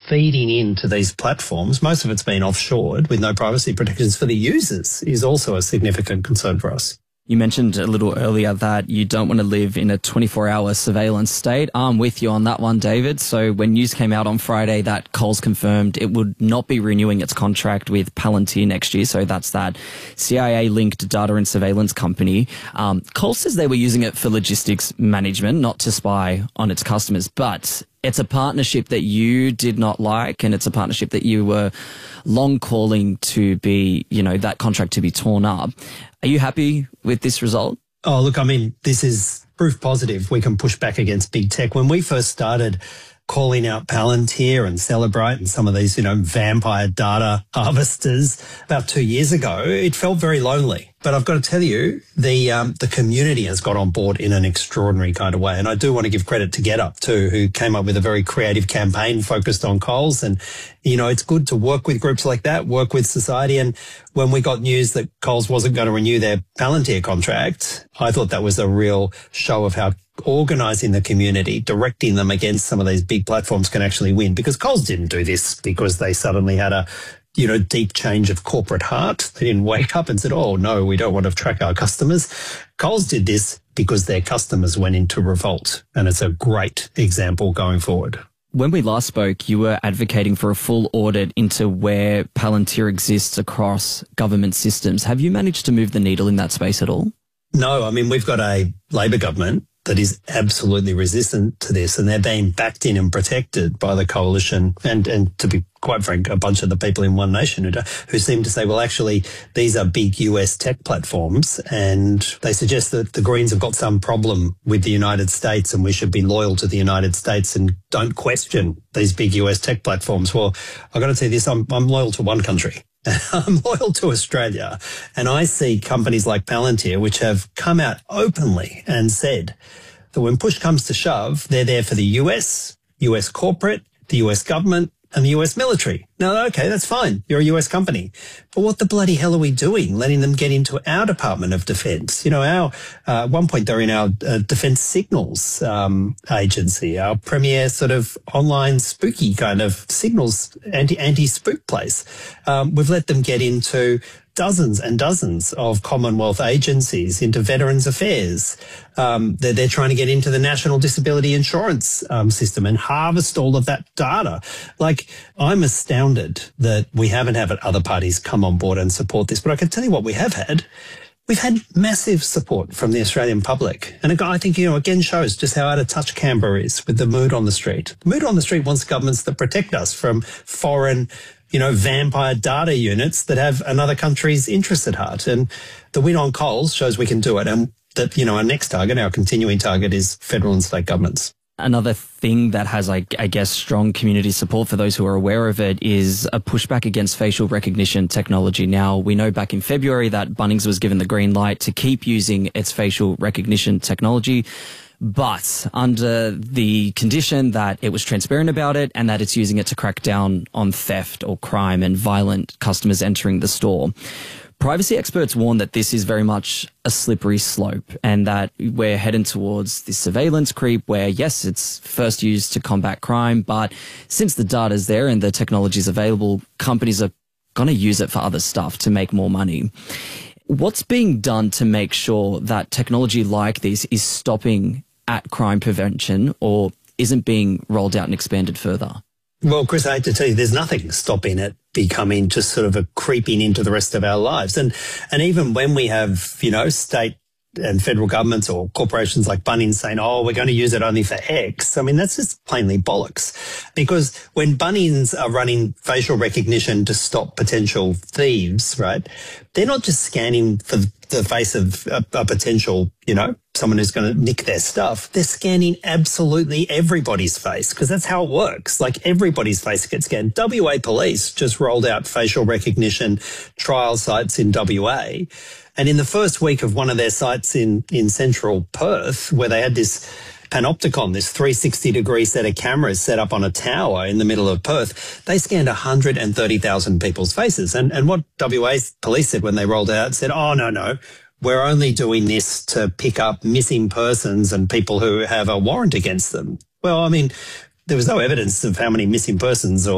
feeding into these platforms, most of it's been offshored with no privacy protections for the users, is also a significant concern for us. You mentioned a little earlier that you don't want to live in a 24-hour surveillance state. I'm with you on that one, David. So when news came out on Friday that Coles confirmed it would not be renewing its contract with Palantir next year, so that's that CIA-linked data and surveillance company, Coles says they were using it for logistics management, not to spy on its customers. But it's a partnership that you did not like, and it's a partnership that you were long calling to be, that contract to be torn up. Are you happy with this result? Oh, look, I mean, this is proof positive we can push back against big tech. When we first started calling out Palantir and Celebrite and some of these, vampire data harvesters about 2 years ago, it felt very lonely. But I've got to tell you, the community has got on board in an extraordinary kind of way. And I do want to give credit to GetUp too, who came up with a very creative campaign focused on Coles. And, it's good to work with groups like that, work with society. And when we got news that Coles wasn't going to renew their Palantir contract, I thought that was a real show of how organising the community, directing them against some of these big platforms can actually win. Because Coles didn't do this because they suddenly had a deep change of corporate heart. They didn't wake up and said, oh, no, we don't want to track our customers. Coles did this because their customers went into revolt. And it's a great example going forward. When we last spoke, you were advocating for a full audit into where Palantir exists across government systems. Have you managed to move the needle in that space at all? No, I mean, we've got a Labor government that is absolutely resistant to this, and they're being backed in and protected by the coalition and to be quite frank, a bunch of the people in One Nation who seem to say, well, actually, these are big US tech platforms, and they suggest that the Greens have got some problem with the United States and we should be loyal to the United States and don't question these big US tech platforms. Well, I've got to tell you this, I'm loyal to one country. I'm loyal to Australia, and I see companies like Palantir, which have come out openly and said that when push comes to shove, they're there for the US corporate, the US government, and the US military. Now, okay, that's fine. You're a US company. But what the bloody hell are we doing, letting them get into our Department of Defense? At one point they're in our Defense Signals agency, our premier sort of online spooky kind of signals, anti-spook place. We've let them get into dozens and dozens of Commonwealth agencies, into Veterans Affairs. They're trying to get into the National Disability Insurance system and harvest all of that data. Like, I'm astounded that we haven't had other parties come on board and support this. But I can tell you what we have had. We've had massive support from the Australian public. And I think, again shows just how out of touch Canberra is with the mood on the street. The mood on the street wants governments that protect us from foreign vampire data units that have another country's interests at heart. And the win on Coles shows we can do it. And that, our next target, our continuing target, is federal and state governments. Another thing that has, I guess, strong community support for those who are aware of it is a pushback against facial recognition technology. Now, we know back in February that Bunnings was given the green light to keep using its facial recognition technology, but under the condition that it was transparent about it and that it's using it to crack down on theft or crime and violent customers entering the store. Privacy experts warn that this is very much a slippery slope and that we're heading towards this surveillance creep where, yes, it's first used to combat crime, but since the data's there and the technology's available, companies are going to use it for other stuff to make more money. What's being done to make sure that technology like this is stopping at crime prevention or isn't being rolled out and expanded further? Well, Chris, I hate to tell you, there's nothing stopping it becoming just sort of a creeping into the rest of our lives. And even when we have, state and federal governments or corporations like Bunnings saying, oh, we're going to use it only for X. I mean, that's just plainly bollocks. Because when Bunnings are running facial recognition to stop potential thieves, right, they're not just scanning for the face of a potential, someone who's going to nick their stuff. They're scanning absolutely everybody's face because that's how it works. Like, everybody's face gets scanned. WA Police just rolled out facial recognition trial sites in WA. And in the first week of one of their sites in central Perth, where they had this Panopticon, this 360-degree set of cameras set up on a tower in the middle of Perth, they scanned 130,000 people's faces. And what WA Police said when they rolled it out, said, oh, no, we're only doing this to pick up missing persons and people who have a warrant against them. Well, I mean, there was no evidence of how many missing persons or